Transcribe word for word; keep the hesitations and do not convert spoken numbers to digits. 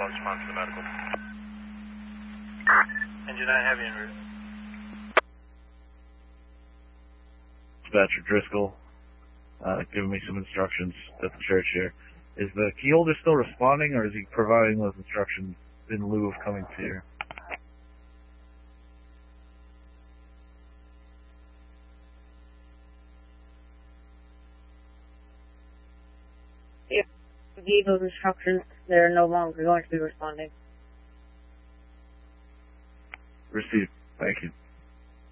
I'll respond to the medical. Engine nine heavy en route. Dispatcher Driscoll, uh, giving me some instructions at the church here. Is the key holder still responding, or is he providing those instructions in lieu of coming to you? If we gave those instructions, they're no longer going to be responding. Received. Thank you.